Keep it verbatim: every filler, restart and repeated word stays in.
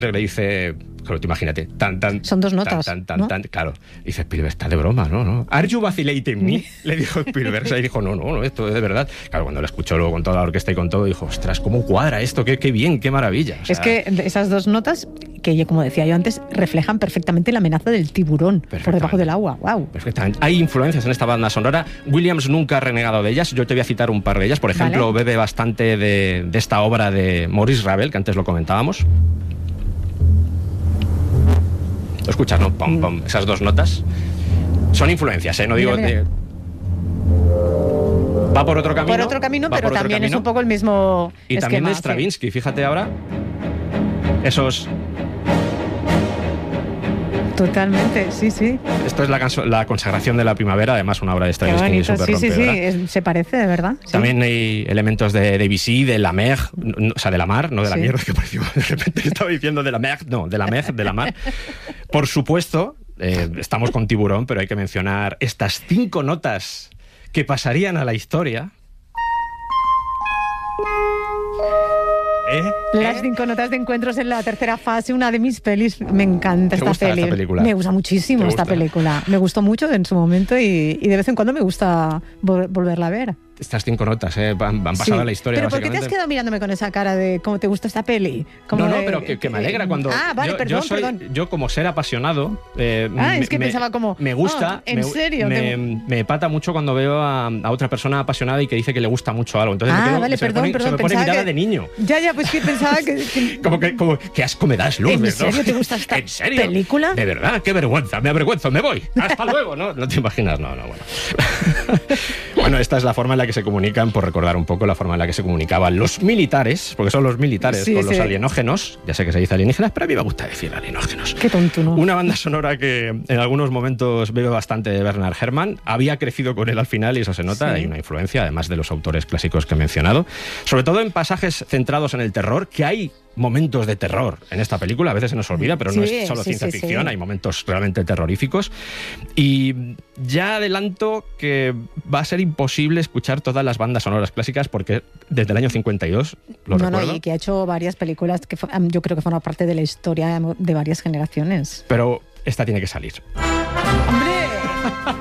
le dice, claro, tú imagínate, tan, tan... Son dos notas, tan, tan, ¿no? tan, claro. Dice Spielberg, está de broma, ¿no? ¿no? ¿Are you vacillating me? Le dijo Spielberg. O sea, y dijo, no, no, no, esto es de verdad. Claro, cuando lo escuchó luego con toda la orquesta y con todo, dijo, ostras, ¿cómo cuadra esto? Qué, qué bien, qué maravilla. O sea, es que esas dos notas, que como decía yo antes, reflejan perfectamente la amenaza del tiburón por debajo del agua. ¡Wow! Perfectamente. Hay influencias en esta banda sonora. Williams nunca ha renegado de ellas. Yo te voy a citar un par de ellas. Por ejemplo, vale. bebe bastante de, de esta obra de Maurice Ravel, que antes lo comentábamos. ¿Lo escuchas, no? Pom, pom. Esas dos notas son influencias, ¿eh? No digo... Mira, mira. De... Va por otro camino. Por otro camino, pero otro también camino. es un poco el mismo Y esquema, también de sí. Stravinsky, fíjate ahora. Esos... Totalmente, sí, sí. Esto es la, canso- la consagración de la primavera, además una obra de Qué Stravinsky bonito, súper sí, sí, sí, rompedora. es- se parece, de verdad. Sí. También hay elementos de Debussy, de la mer, no, o sea, de la mar, no de la Sí. mierda, que pareció, de repente estaba diciendo de la mer, no, de la mer, de la mar. Por supuesto, eh, estamos con Tiburón, pero hay que mencionar estas cinco notas que pasarían a la historia. ¿Eh? Las ¿Eh? cinco notas de encuentros en la tercera fase, una de mis pelis. Me encanta ¿Te esta, gusta peli. esta película? Me gusta muchísimo ¿Te esta gusta? película. Me gustó mucho en su momento y, y de vez en cuando me gusta vol- volverla a ver. Estas cinco notas eh, van, van pasado Sí. a la historia, ¿Pero por qué te has básicamente. quedado mirándome con esa cara de cómo te gusta esta peli? Como No, no, de- pero que, que me alegra cuando... Ah, vale, yo, perdón, yo soy, perdón. Yo como ser apasionado... eh, Ah, me, es que me- pensaba como, Me gusta... ah, ¿en me, serio? Me, Te- me pata mucho cuando veo a, a otra persona apasionada y que dice que le gusta mucho algo. Entonces me Ah, quedo, vale, se me perdón, pone, perdón. se me pone pensaba mirada que- de niño. Ya, ya, pues que pensaba que... que- Como que, como, qué asco me das, Lourdes, ¿En ¿no? serio te gusta esta ¿En serio? película? De verdad, qué vergüenza, me avergüenzo, me voy. Hasta luego, ¿no? No te imaginas, no, no, bueno. Bueno, esta es la forma en la que se comunican, por recordar un poco la forma en la que se comunicaban los militares, porque son los militares Sí, con sí. los alienógenos. Ya sé que se dice alienígenas, pero a mí me gusta decir alienógenos. Qué tonto, ¿no? Una banda sonora que en algunos momentos bebe bastante de Bernard Herrmann. Había crecido con él al final y eso se nota. Sí. Hay una influencia, además de los autores clásicos que he mencionado. Sobre todo en pasajes centrados en el terror, que hay momentos de terror en esta película. A veces se nos olvida, pero no Sí, es solo sí, ciencia sí, ficción. sí. Hay momentos realmente terroríficos. Y ya adelanto que va a ser imposible escuchar todas las bandas sonoras clásicas porque desde el año cincuenta y dos, lo no, recuerdo. no, y que ha hecho varias películas que fu- yo creo que forman parte de la historia de varias generaciones. Pero esta tiene que salir. ¡Hombre!